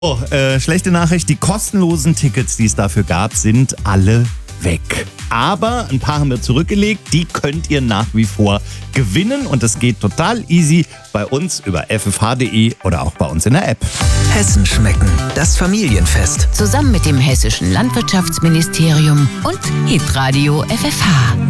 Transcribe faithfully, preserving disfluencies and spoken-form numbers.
Oh, äh, schlechte Nachricht, die kostenlosen Tickets, die es dafür gab, sind alle weg. Aber ein paar haben wir zurückgelegt, die könnt ihr nach wie vor gewinnen und das geht total easy bei uns über f f h punkt d e oder auch bei uns in der App. Hessen schmecken, das Familienfest. Zusammen mit dem Hessischen Landwirtschaftsministerium und Hitradio F F H.